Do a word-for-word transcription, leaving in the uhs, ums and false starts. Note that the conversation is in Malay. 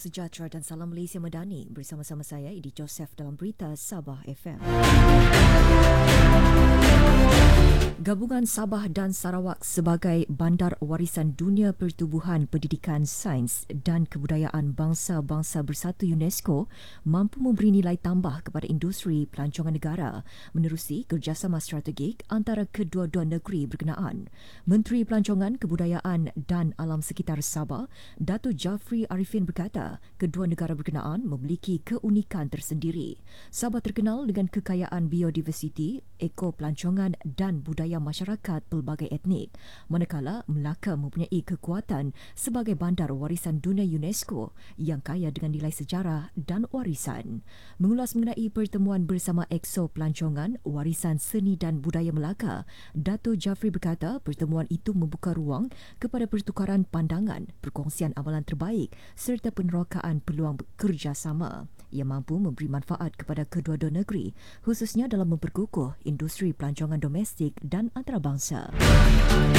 sejahtera dan salam Malaysia Madani. Bersama-sama saya, Idi Joseph dalam Berita Sabah F M. Gabungan Sabah dan Sarawak sebagai Bandar Warisan Dunia Pertubuhan Pendidikan Sains dan Kebudayaan Bangsa-Bangsa Bersatu UNESCO mampu memberi nilai tambah kepada industri pelancongan negara menerusi kerjasama strategik antara kedua-dua negeri berkenaan. Menteri Pelancongan, Kebudayaan dan Alam Sekitar Sabah, Datuk Jafri Arifin berkata, kedua negara berkenaan memiliki keunikan tersendiri. Sabah terkenal dengan kekayaan biodiversiti, eko-pelancongan dan budaya masyarakat pelbagai etnik, manakala Melaka mempunyai kekuatan sebagai bandar warisan dunia UNESCO yang kaya dengan nilai sejarah dan warisan. Mengulas mengenai pertemuan bersama Exo Pelancongan, Warisan Seni dan Budaya Melaka, Dato' Jafri berkata pertemuan itu membuka ruang kepada pertukaran pandangan, perkongsian amalan terbaik serta penerokaan peluang kerjasama yang mampu memberi manfaat kepada kedua-dua negeri, khususnya dalam memperkukuh industri pelancongan domestik dan antarabangsa.